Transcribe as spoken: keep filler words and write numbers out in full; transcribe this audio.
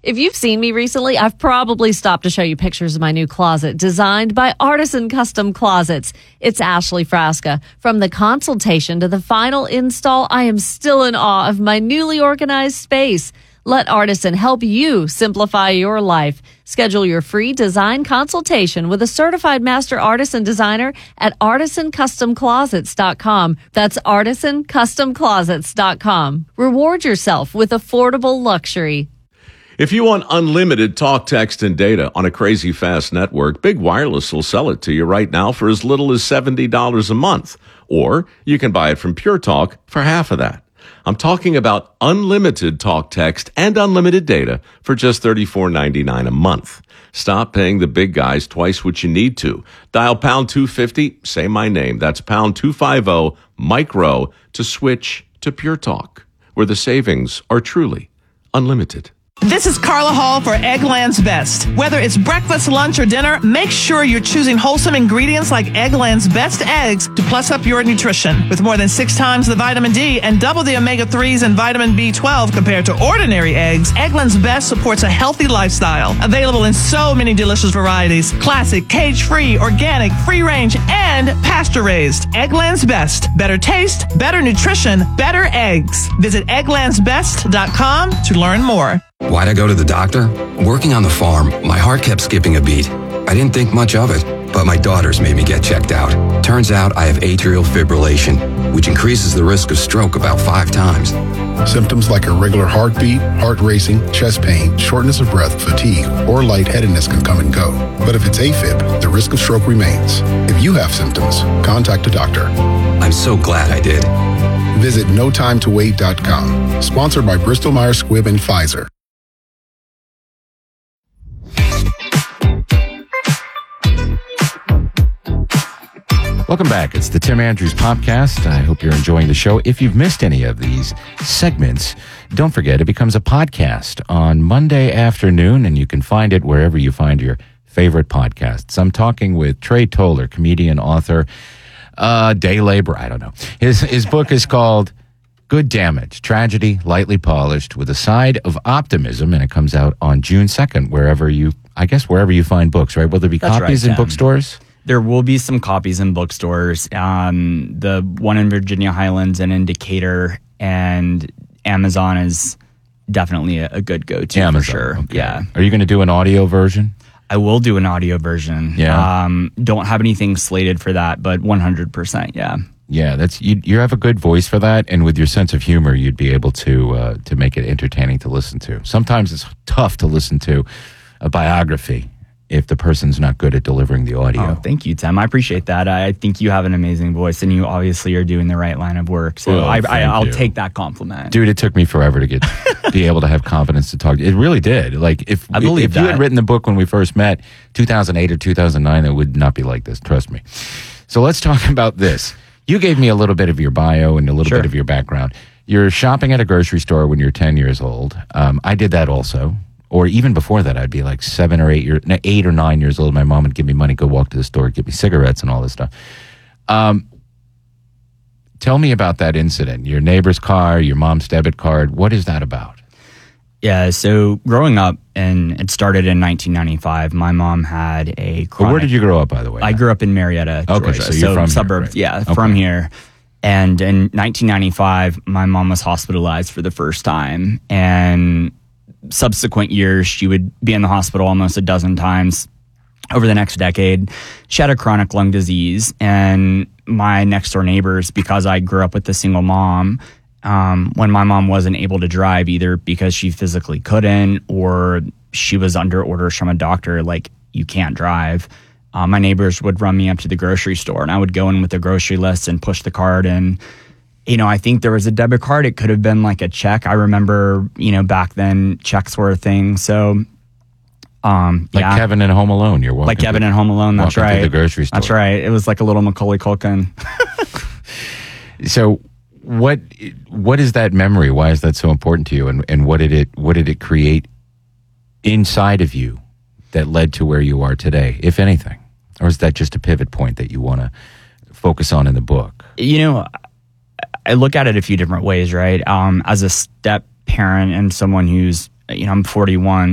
If you've seen me recently, I've probably stopped to show you pictures of my new closet designed by Artisan Custom Closets. It's Ashley Frasca. From the consultation to the final install, I am still in awe of my newly organized space. Let Artisan help you simplify your life. Schedule your free design consultation with a certified master artisan designer at artisan custom closets dot com. That's artisan custom closets dot com. Reward yourself with affordable luxury. If you want unlimited talk, text, and data on a crazy fast network, Big Wireless will sell it to you right now for as little as seventy dollars a month. Or you can buy it from Pure Talk for half of that. I'm talking about unlimited talk, text, and unlimited data for just thirty-four ninety-nine a month. Stop paying the big guys twice what you need to. Dial pound two fifty, say my name. That's pound two fifty, micro, to switch to Pure Talk, where the savings are truly unlimited. This is Carla Hall for Eggland's Best. Whether it's breakfast, lunch, or dinner, make sure you're choosing wholesome ingredients like Eggland's Best eggs to plus up your nutrition. With more than six times the vitamin D and double the omega threes and vitamin B twelve compared to ordinary eggs, Eggland's Best supports a healthy lifestyle. Available in so many delicious varieties. Classic, cage-free, organic, free-range, and pasture-raised. Eggland's Best. Better taste, better nutrition, better eggs. Visit egglands best dot com to learn more. Why'd I go to the doctor? Working on the farm, my heart kept skipping a beat. I didn't think much of it, but my daughters made me get checked out. Turns out I have atrial fibrillation, which increases the risk of stroke about five times. Symptoms like irregular heartbeat, heart racing, chest pain, shortness of breath, fatigue, or lightheadedness can come and go. But if it's AFib, the risk of stroke remains. If you have symptoms, contact a doctor. I'm so glad I did. Visit no time to wait dot com. Sponsored by Bristol Myers Squibb and Pfizer. Welcome back. It's the Tim Andrews Podcast. I hope you're enjoying the show. If you've missed any of these segments, don't forget it becomes a podcast on Monday afternoon, and you can find it wherever you find your favorite podcasts. I'm talking with Trey Toller, comedian, author, uh, day laborer. I don't know. His his book is called Good Damage, Tragedy Lightly Polished with a Side of Optimism, and it comes out on June second, wherever you, I guess, wherever you find books, right? Will there be That's copies right, in Tim. bookstores? There will be some copies in bookstores. Um, the one in Virginia Highlands and in Decatur, and Amazon is definitely a, a good go-to Amazon, for sure. Okay. Yeah. Are you going to do an audio version? I will do an audio version. Yeah. Um, don't have anything slated for that, but one hundred percent, yeah. Yeah, that's you. You have a good voice for that, and with your sense of humor, you'd be able to uh, to make it entertaining to listen to. Sometimes it's tough to listen to a biography if the person's not good at delivering the audio. Oh, thank you, Tim. I appreciate that. I think you have an amazing voice, and you obviously are doing the right line of work. So Well, I, I, thank I'll you. take that compliment. Dude, it took me forever to get be able to have confidence to talk. It really did. Like if I believe if you that. had written the book when we first met, two thousand eight or two thousand nine, it would not be like this. Trust me. So let's talk about this. You gave me a little bit of your bio and a little Sure. bit of your background. You're shopping at a grocery store when you're ten years old. Um, I did that also. Or even before that, I'd be like seven or eight years, eight or nine years old. My mom would give me money, go walk to the store, get me cigarettes and all this stuff. Um, tell me about that incident. Your neighbor's car, your mom's debit card. What is that about? Yeah, so growing up, and it started in nineteen ninety-five, my mom had a chronic... But where did you grow up, by the way? I grew up in Marietta, Okay, Georgia. so you're from here, suburbs, right. yeah, Okay. from here. And in nineteen ninety-five, my mom was hospitalized for the first time. And subsequent years, she would be in the hospital almost a dozen times. Over the next decade, she had a chronic lung disease. And my next door neighbors, because I grew up with a single mom, um, when my mom wasn't able to drive, either because she physically couldn't or she was under orders from a doctor, like, you can't drive, uh, my neighbors would run me up to the grocery store, and I would go in with the grocery list and push the card in. You know, I think there was a debit card. It could have been like a check. I remember, you know, back then checks were a thing. So, um, Like yeah. Kevin in Home Alone. You're walking Like Kevin to, in Home Alone. That's walking right. to the grocery store. That's right. It was like a little Macaulay Culkin. So what what is that memory? Why is that so important to you? And and what did it what did it create inside of you that led to where you are today, if anything? Or is that just a pivot point that you want to focus on in the book? You know, I look at it a few different ways, right? Um, as a step parent and someone who's, you know, I'm forty-one.